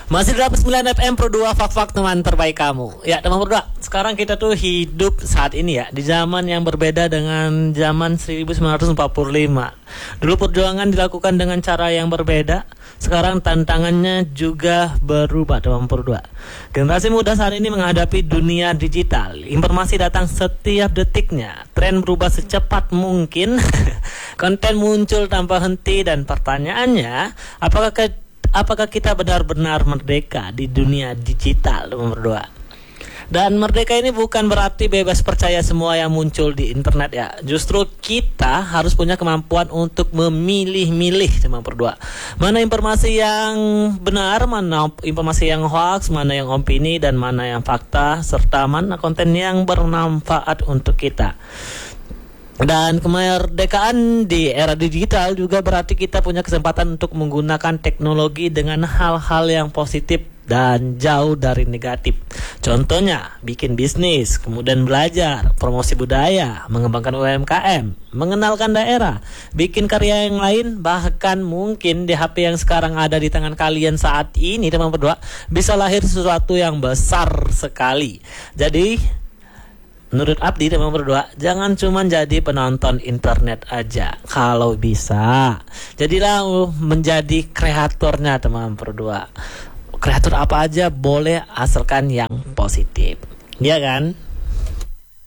Masih di 89 FM Pro 2 Fak-Fak teman terbaik kamu. Ya teman Pro 2, sekarang kita tuh hidup saat ini ya di zaman yang berbeda dengan zaman 1945. Dulu perjuangan dilakukan dengan cara yang berbeda. Sekarang tantangannya juga berubah teman Pro 2. Generasi muda saat ini menghadapi dunia digital. Informasi datang setiap detiknya. Tren berubah secepat mungkin. Konten muncul tanpa henti dan pertanyaannya, apakah kita benar-benar merdeka di dunia digital nomor 2? Dan merdeka ini bukan berarti bebas percaya semua yang muncul di internet ya. Justru kita harus punya kemampuan untuk memilih-milih nomor 2. Mana informasi yang benar, mana informasi yang hoax, mana yang opini dan mana yang fakta, serta mana konten yang bermanfaat untuk kita. Dan kemerdekaan di era digital juga berarti kita punya kesempatan untuk menggunakan teknologi dengan hal-hal yang positif dan jauh dari negatif. Contohnya, bikin bisnis, kemudian belajar, promosi budaya, mengembangkan UMKM, mengenalkan daerah, bikin karya yang lain, bahkan mungkin di HP yang sekarang ada di tangan kalian saat ini, teman berdua, bisa lahir sesuatu yang besar sekali. Jadi menurut Abdi teman berdua, jangan cuma jadi penonton internet aja. Kalau bisa, jadilah menjadi kreatornya teman berdua. Kreator apa aja boleh asalkan yang positif. Iya kan?